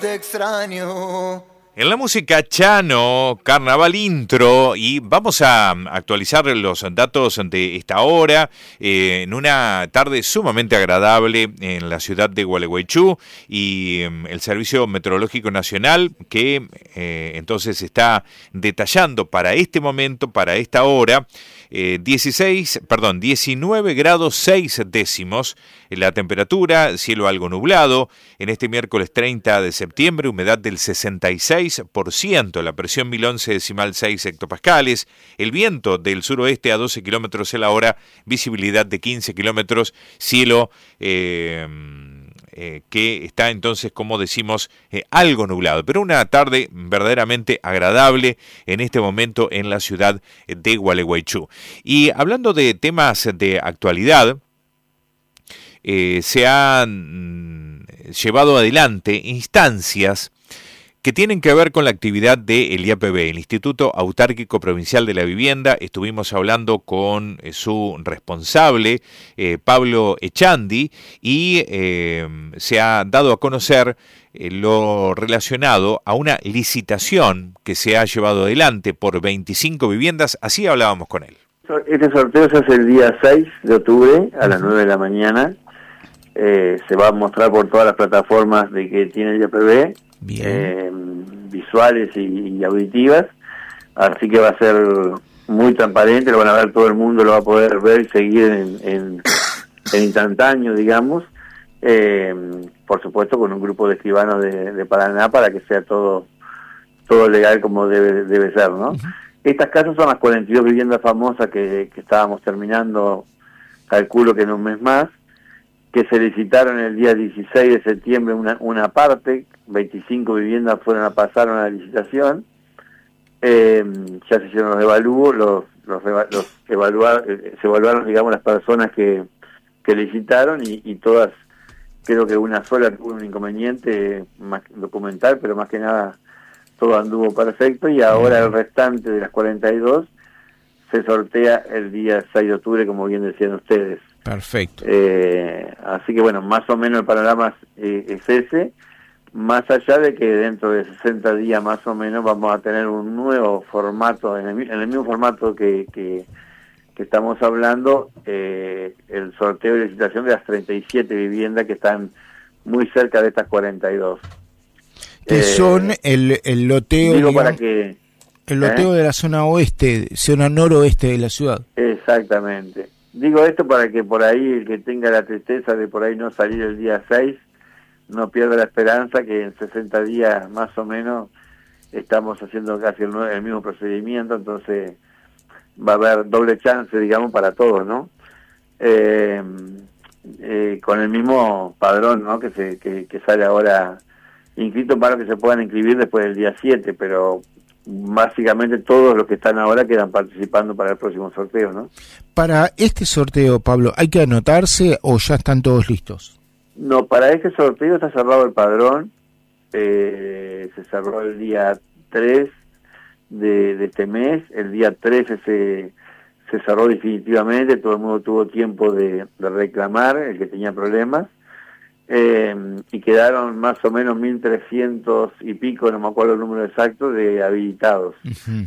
Te extraño. En la música Chano, Carnaval Intro, y vamos a actualizar los datos de esta hora en una tarde sumamente agradable en la ciudad de Gualeguaychú y el Servicio Meteorológico Nacional que entonces está detallando para este momento, para esta hora, 19 grados 6 décimos la temperatura, cielo algo nublado, en este miércoles 30 de septiembre, humedad del 66%, la presión 1011,6 hectopascales, el viento del suroeste a 12 kilómetros a la hora, visibilidad de 15 kilómetros, cielo que está entonces, como decimos, algo nublado, pero una tarde verdaderamente agradable en este momento en la ciudad de Gualeguaychú. Y hablando de temas de actualidad, se han llevado adelante instancias que tienen que ver con la actividad del IAPB, el Instituto Autárquico Provincial de la Vivienda. Estuvimos hablando con su responsable, Pablo Echandi, y se ha dado a conocer lo relacionado a una licitación que se ha llevado adelante por 25 viviendas. Así hablábamos con él. Este sorteo se hace el día 6 de octubre a las 9 de la mañana. Se va a mostrar por todas las plataformas de que tiene el IAPB. Visuales y auditivas, así que va a ser muy transparente, lo van a ver todo el mundo, lo va a poder ver y seguir en instantáneo, digamos, por supuesto con un grupo de escribanos de Paraná para que sea todo legal como debe ser, ¿no? Estas casas son las 42 viviendas famosas que estábamos terminando, calculo que en un mes más, que se licitaron el día 16 de septiembre una parte, 25 viviendas pasaron a la licitación, ya se hicieron los evalúos, se evaluaron, digamos, las personas que licitaron y todas, creo que una sola tuvo un inconveniente más documental, pero más que nada todo anduvo perfecto y ahora el restante de las 42 se sortea el día 6 de octubre, como bien decían ustedes. Perfecto. Así que bueno, más o menos el panorama es ese, más allá de que dentro de 60 días más o menos vamos a tener un nuevo formato, en el mismo formato que estamos hablando, el sorteo y licitación de las 37 viviendas que están muy cerca de estas 42. Que son el loteo, digo, digamos, para que el loteo de la zona oeste, zona noroeste de la ciudad. Exactamente. Digo esto para que por ahí el que tenga la tristeza de por ahí no salir el día 6, no pierda la esperanza que en 60 días más o menos estamos haciendo casi el mismo procedimiento, entonces va a haber doble chance, digamos, para todos, ¿no? Con el mismo padrón, ¿no? Que sale ahora inscrito para que se puedan inscribir después del día 7, pero básicamente todos los que están ahora quedan participando para el próximo sorteo, ¿no? Para este sorteo, Pablo, ¿hay que anotarse o ya están todos listos? No, para este sorteo está cerrado el padrón, se cerró el día 3 de este mes, el día 13 se cerró definitivamente, todo el mundo tuvo tiempo de reclamar, el que tenía problemas, y quedaron más o menos 1.300 y pico, no me acuerdo el número exacto, de habilitados. Uh-huh.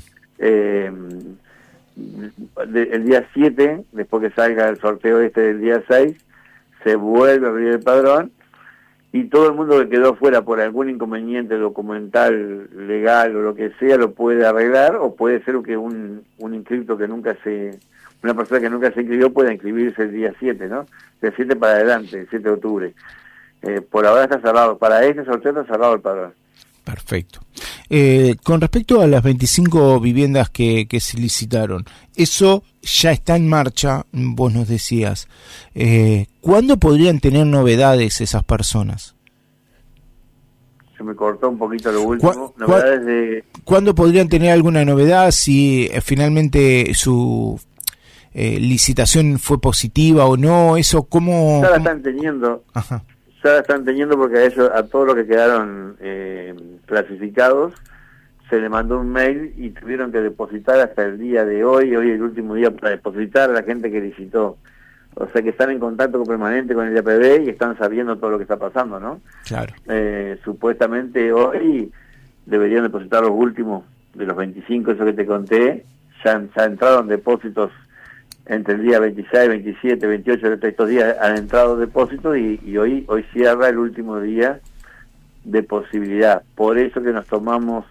El día 7, después que salga el sorteo del día 6, se vuelve a abrir el padrón y todo el mundo que quedó fuera por algún inconveniente documental, legal o lo que sea, lo puede arreglar, o puede ser que un inscripto que nunca una persona que nunca se inscribió pueda inscribirse el día 7, ¿no? Del 7 para adelante, el 7 de octubre. Por ahora está cerrado, para este sorteo está cerrado el padrón. Perfecto. Con respecto a las 25 viviendas que se licitaron, eso ya está en marcha, vos nos decías. ¿Cuándo podrían tener novedades esas personas? Se me cortó un poquito lo último. ¿Cuándo podrían tener alguna novedad si finalmente su licitación fue positiva o no? Eso, ¿cómo? Ya la están teniendo. Ajá. Ya la están teniendo porque a todos los que quedaron clasificados se le mandó un mail y tuvieron que depositar hasta el día de hoy es el último día para depositar a la gente que licitó. O sea que están en contacto permanente con el IAPB y están sabiendo todo lo que está pasando, ¿no? Claro. Supuestamente hoy deberían depositar los últimos de los 25, eso que te conté. Ya entraron depósitos entre el día 26, 27, 28 de estos días, han entrado depósitos y hoy cierra el último día de posibilidad. Por eso que nos tomamos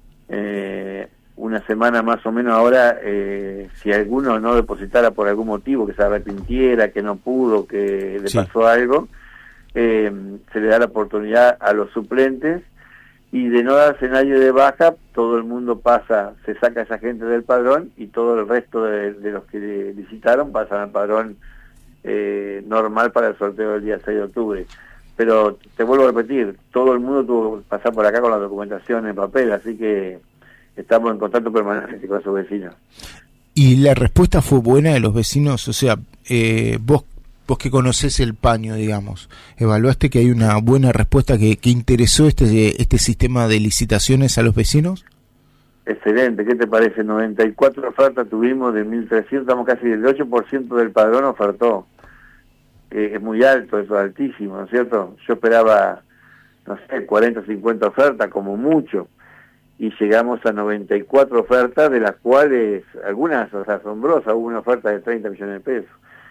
una semana más o menos ahora, si alguno no depositara por algún motivo, que se arrepintiera, que no pudo, que le pasó algo, se le da la oportunidad a los suplentes, y de no darse nadie de baja, todo el mundo pasa, se saca a esa gente del padrón, y todo el resto de los que licitaron pasan al padrón normal para el sorteo del día 6 de octubre. Pero te vuelvo a repetir, todo el mundo tuvo que pasar por acá con la documentación en papel, así que estamos en contacto permanente con esos vecinos. ¿Y la respuesta fue buena de los vecinos? O sea, vos que conocés el paño, digamos, ¿evaluaste que hay una buena respuesta que interesó este sistema de licitaciones a los vecinos? Excelente, ¿qué te parece? 94 ofertas tuvimos de 1.300, estamos casi del 8% del padrón ofertó. Es muy alto, eso es altísimo, ¿no es cierto? Yo esperaba, no sé, 40, 50 ofertas como mucho, y llegamos a 94 ofertas, de las cuales algunas asombrosas, hubo una oferta de 30 millones de pesos.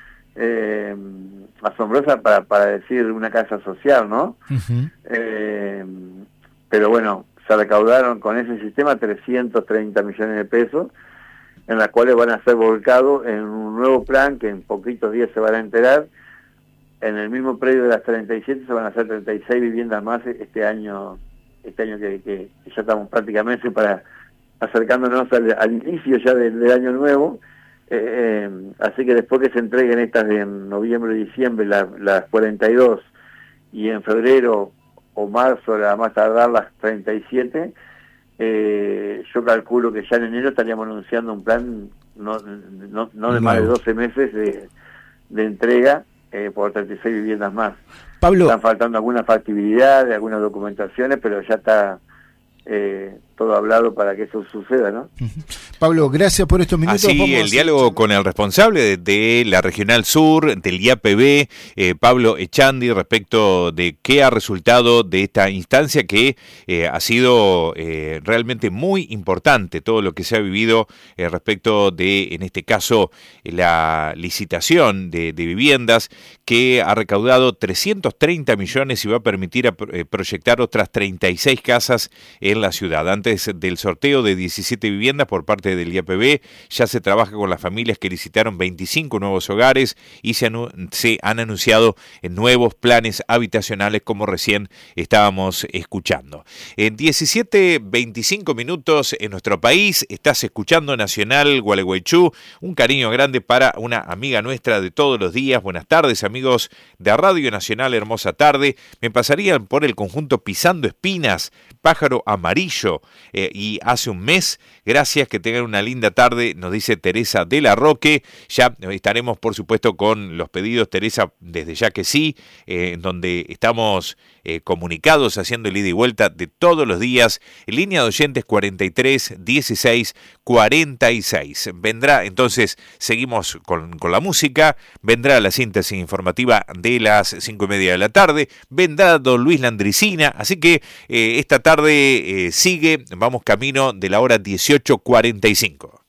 Asombrosa para decir una casa social, ¿no? Uh-huh. Pero bueno, se recaudaron con ese sistema 330 millones de pesos, en las cuales van a ser volcados en un nuevo plan que en poquitos días se van a enterar. En el mismo predio de las 37 se van a hacer 36 viviendas más este año que ya estamos prácticamente acercándonos al inicio ya del año nuevo. Así que después que se entreguen estas de noviembre y diciembre, las 42, y en febrero o marzo, a más tardar, las 37, yo calculo que ya en enero estaríamos anunciando un plan no de más de 12 meses de entrega por 36 viviendas más. Pablo, están faltando algunas factibilidades, algunas documentaciones, pero ya está todo hablado para que eso suceda, ¿no? Pablo, gracias por estos minutos. Así, el diálogo con el responsable de la Regional Sur, del IAPB, Pablo Echandi, respecto de qué ha resultado de esta instancia que ha sido realmente muy importante, todo lo que se ha vivido respecto de, en este caso, la licitación de viviendas, que ha recaudado 330 millones y va a permitir proyectar otras 36 casas en la ciudad. Antes del sorteo de 17 viviendas por parte del IAPB, ya se trabaja con las familias que licitaron 25 nuevos hogares y se han anunciado nuevos planes habitacionales, como recién estábamos escuchando. En 17:25 minutos en nuestro país, estás escuchando Nacional Gualeguaychú. Un cariño grande para una amiga nuestra de todos los días. Buenas tardes, amigos de Radio Nacional, hermosa tarde. Me pasarían por el conjunto Pisando Espinas, Pájaro Amarillo, y hace un mes. Gracias, que tengan una linda tarde, nos dice Teresa de la Roque. Ya estaremos, por supuesto, con los pedidos, Teresa, desde ya que sí, donde estamos comunicados, haciendo el ida y vuelta de todos los días. Línea de oyentes 43 16 46. Vendrá, entonces, seguimos con la música, vendrá la síntesis informativa de las 5:30 de la tarde, vendrá don Luis Landricina, así que esta tarde sigue, vamos camino de la hora 18:45.